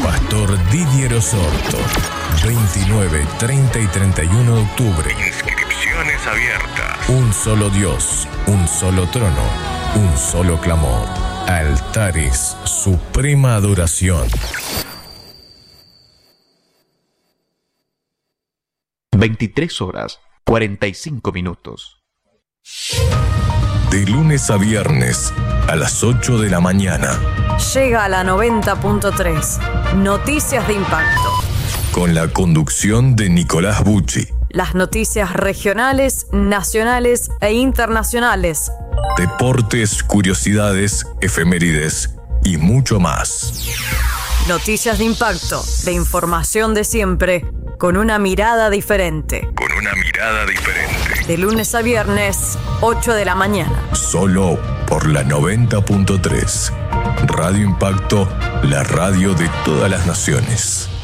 Pastor Didier Osorto. 29, 30 y 31 de octubre. Inscripciones abiertas. Un solo Dios, un solo trono, un solo clamor. Altares, suprema adoración. 23:45. De lunes a viernes, a las 8 de la mañana. Llega a la 90.3. Noticias de impacto. Con la conducción de Nicolás Bucci. Las noticias regionales, nacionales e internacionales. Deportes, curiosidades, efemérides y mucho más. Noticias de impacto, de información de siempre, con una mirada diferente. Con una mirada diferente. De lunes a viernes, 8 de la mañana. Solo por la 90.3. Radio Impacto, la radio de todas las naciones.